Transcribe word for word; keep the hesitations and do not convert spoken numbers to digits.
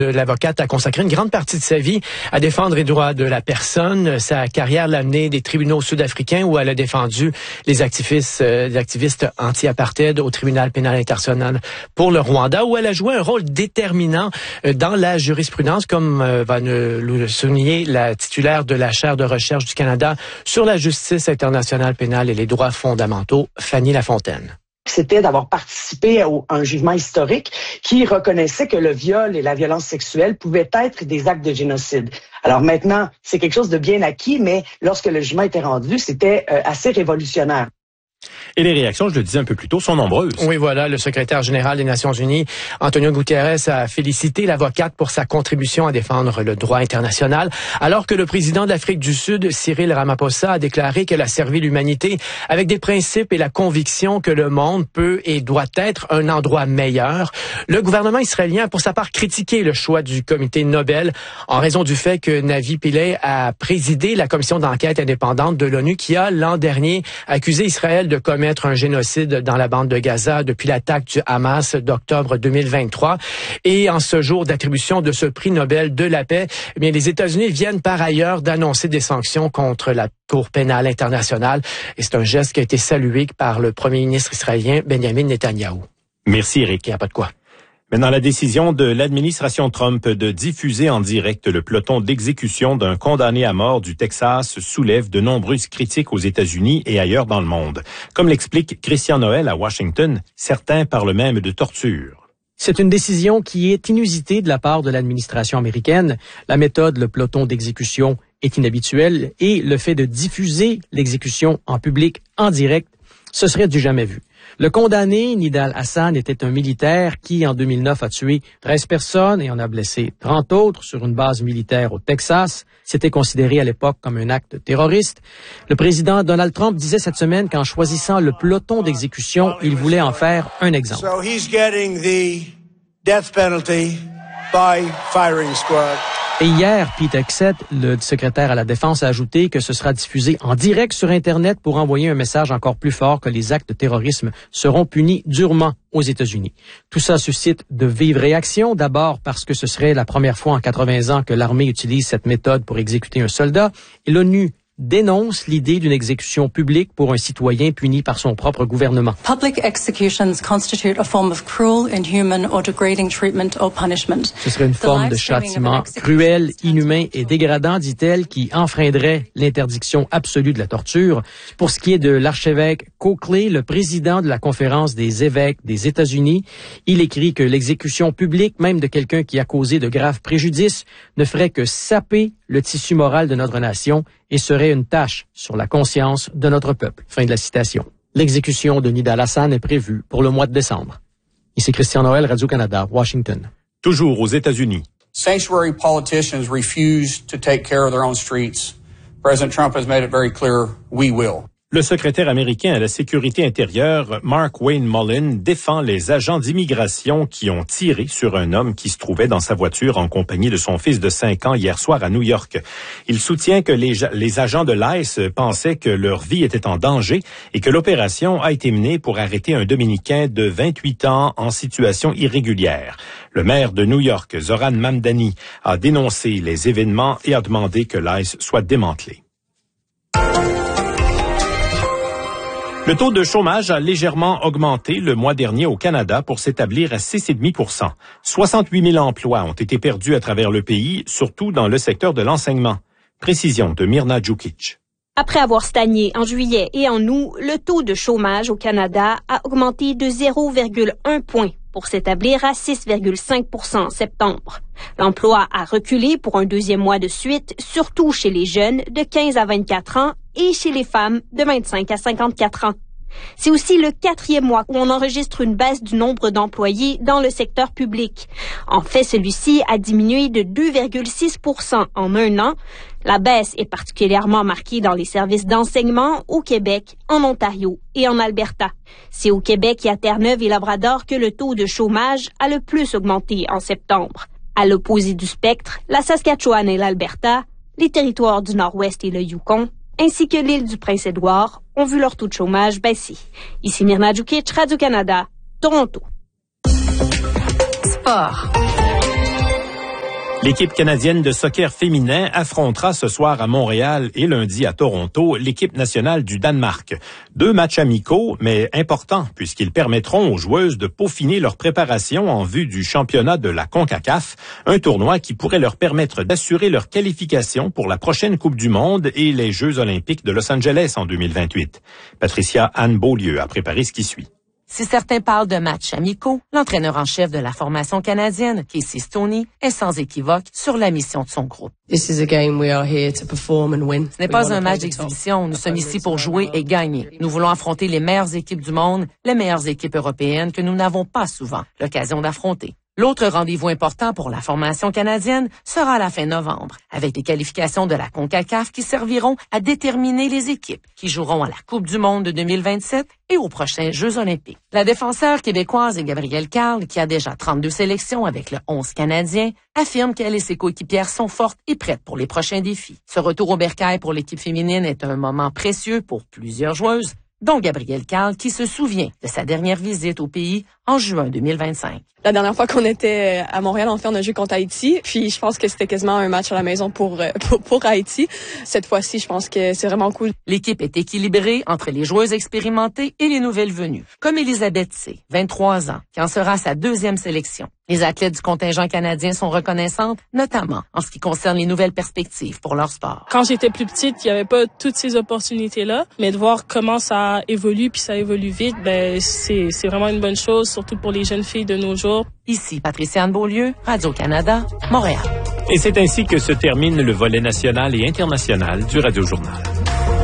L'avocate a consacré une grande partie de sa vie à défendre les droits de la personne. Sa carrière l'a amenée des tribunaux sud-africains où elle a défendu les activistes, euh, les activistes anti-apartheid au tribunal pénal international pour le Rwanda, où elle a joué un rôle déterminant euh, dans la jurisprudence, comme euh, va le souligner la titulaire de la chaire de recherche du Canada sur la justice internationale pénale et les droits fondamentaux, Fanny Lafontaine. C'était d'avoir participé à un jugement historique qui reconnaissait que le viol et la violence sexuelle pouvaient être des actes de génocide. Alors maintenant, c'est quelque chose de bien acquis, mais lorsque le jugement était rendu, c'était euh, assez révolutionnaire. Et les réactions, je le disais un peu plus tôt, sont nombreuses. Oui, voilà, le secrétaire général des Nations Unies, Antonio Guterres, a félicité l'avocate pour sa contribution à défendre le droit international, alors que le président de l'Afrique du Sud, Cyril Ramaphosa, a déclaré qu'elle a servi l'humanité avec des principes et la conviction que le monde peut et doit être un endroit meilleur. Le gouvernement israélien a pour sa part critiqué le choix du comité Nobel en raison du fait que Navi Pillay a présidé la commission d'enquête indépendante de l'ONU qui a, l'an dernier, accusé Israël de commettre un génocide dans la bande de Gaza depuis l'attaque du Hamas d'octobre deux mille vingt-trois. Et en ce jour d'attribution de ce prix Nobel de la paix, eh bien, les États-Unis viennent par ailleurs d'annoncer des sanctions contre la Cour pénale internationale. Et c'est un geste qui a été salué par le premier ministre israélien Benjamin Netanyahou. Merci, Eric. Il n'y a pas de quoi. Maintenant, la décision de l'administration Trump de diffuser en direct le peloton d'exécution d'un condamné à mort du Texas soulève de nombreuses critiques aux États-Unis et ailleurs dans le monde. Comme l'explique Christian Noël à Washington, certains parlent même de torture. C'est une décision qui est inusitée de la part de l'administration américaine. La méthode, le peloton d'exécution, est inhabituelle et le fait de diffuser l'exécution en public, en direct, ce serait du jamais vu. Le condamné, Nidal Hasan, était un militaire qui, en deux mille neuf, a tué treize personnes et en a blessé trente autres sur une base militaire au Texas. C'était considéré à l'époque comme un acte terroriste. Le président Donald Trump disait cette semaine qu'en choisissant le peloton d'exécution, il voulait en faire un exemple. So he's getting the death penalty by firing squad. Et hier, Pete Hegseth, le secrétaire à la Défense, a ajouté que ce sera diffusé en direct sur Internet pour envoyer un message encore plus fort que les actes de terrorisme seront punis durement aux États-Unis. Tout ça suscite de vives réactions, d'abord parce que ce serait la première fois en quatre-vingts ans que l'armée utilise cette méthode pour exécuter un soldat, et l'ONU dénonce l'idée d'une exécution publique pour un citoyen puni par son propre gouvernement. Public executions constitute a form of cruel, inhuman or degrading treatment or punishment. Ce serait une forme de châtiment cruel, inhumain et dégradant, dit-elle, qui enfreindrait l'interdiction absolue de la torture. Pour ce qui est de l'archevêque Coakley, le président de la Conférence des évêques des États-Unis, il écrit que l'exécution publique, même de quelqu'un qui a causé de graves préjudices, ne ferait que saper le tissu moral de notre nation et serait une tâche sur la conscience de notre peuple. Fin de la citation. L'exécution de Nidal Hasan est prévue pour le mois de décembre. Ici Christian Noël, Radio-Canada, Washington. Toujours aux États-Unis. Sanctuary politicians refuse to take care of their own streets. President Trump has made it very clear, we will. Le secrétaire américain à la sécurité intérieure, Mark Wayne Mullen, défend les agents d'immigration qui ont tiré sur un homme qui se trouvait dans sa voiture en compagnie de son fils de cinq ans hier soir à New York. Il soutient que les, les agents de l'I C E pensaient que leur vie était en danger et que l'opération a été menée pour arrêter un Dominicain de vingt-huit ans en situation irrégulière. Le maire de New York, Zoran Mamdani, a dénoncé les événements et a demandé que l'I C E soit démantelé. Le taux de chômage a légèrement augmenté le mois dernier au Canada pour s'établir à six virgule cinq pour cent. soixante-huit mille emplois ont été perdus à travers le pays, surtout dans le secteur de l'enseignement. Précision de Mirna Djukic. Après avoir stagné en juillet et en août, le taux de chômage au Canada a augmenté de zéro virgule un point pour s'établir à six virgule cinq pour cent en septembre. L'emploi a reculé pour un deuxième mois de suite, surtout chez les jeunes de quinze à vingt-quatre ans et chez les femmes de vingt-cinq à cinquante-quatre ans. C'est aussi le quatrième mois où on enregistre une baisse du nombre d'employés dans le secteur public. En fait, celui-ci a diminué de deux virgule six pour cent en un an. La baisse est particulièrement marquée dans les services d'enseignement au Québec, en Ontario et en Alberta. C'est au Québec et à Terre-Neuve et Labrador que le taux de chômage a le plus augmenté en septembre. À l'opposé du spectre, la Saskatchewan et l'Alberta, les territoires du Nord-Ouest et le Yukon, ainsi que l'île du Prince-Édouard, ont vu leur taux de chômage baisser. Ici Mirna Djukic, Radio-Canada, Toronto. Sport. L'équipe canadienne de soccer féminin affrontera ce soir à Montréal et lundi à Toronto l'équipe nationale du Danemark. Deux matchs amicaux, mais importants, puisqu'ils permettront aux joueuses de peaufiner leur préparation en vue du championnat de la CONCACAF, un tournoi qui pourrait leur permettre d'assurer leur qualification pour la prochaine Coupe du Monde et les Jeux olympiques de Los Angeles en deux mille vingt-huit. Patricia Anne Beaulieu a préparé ce qui suit. Si certains parlent de matchs amicaux, l'entraîneur en chef de la formation canadienne, Casey Stoney, est sans équivoque sur la mission de son groupe. Ce n'est pas un match d'exhibition. Nous sommes ici pour jouer et gagner. Nous voulons affronter les meilleures équipes du monde, les meilleures équipes européennes que nous n'avons pas souvent l'occasion d'affronter. L'autre rendez-vous important pour la formation canadienne sera à la fin novembre, avec les qualifications de la CONCACAF qui serviront à déterminer les équipes qui joueront à la Coupe du monde de deux mille vingt-sept et aux prochains Jeux olympiques. La défenseure québécoise Gabrielle Carle, qui a déjà trente-deux sélections avec le onze canadien, affirme qu'elle et ses coéquipières sont fortes et prêtes pour les prochains défis. Ce retour au bercail pour l'équipe féminine est un moment précieux pour plusieurs joueuses, dont Gabrielle Carle, qui se souvient de sa dernière visite au pays en juin deux mille vingt-cinq. La dernière fois qu'on était à Montréal, en fait, on a joué contre Haïti. Puis je pense que c'était quasiment un match à la maison pour, pour, pour Haïti. Cette fois-ci, je pense que c'est vraiment cool. L'équipe est équilibrée entre les joueuses expérimentées et les nouvelles venues, comme Elisabeth C., vingt-trois ans, qui en sera sa deuxième sélection. Les athlètes du contingent canadien sont reconnaissantes, notamment en ce qui concerne les nouvelles perspectives pour leur sport. Quand j'étais plus petite, il n'y avait pas toutes ces opportunités-là, mais de voir comment ça évolue puis ça évolue vite, ben c'est c'est vraiment une bonne chose, surtout pour les jeunes filles de nos jours. Ici Patricia Anne Beaulieu, Radio-Canada, Montréal. Et c'est ainsi que se termine le volet national et international du Radio Journal.